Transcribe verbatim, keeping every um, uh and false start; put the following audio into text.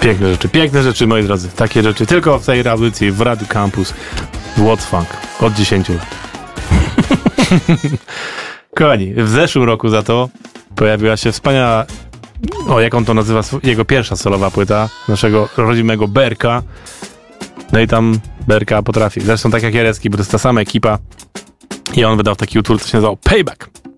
Piękne rzeczy, piękne rzeczy, moi drodzy. Takie rzeczy tylko w tej audycji w Radio Campus What's Funk od dziesięciu lat. Kochani, w zeszłym roku za to pojawiła się wspaniała, o jak on to nazywa, jego pierwsza solowa płyta naszego rodzimego Berka. No i tam Berka potrafi. Zresztą tak jak Jarecki, bo to jest ta sama ekipa i on wydał taki utwór, co się nazywał Payback.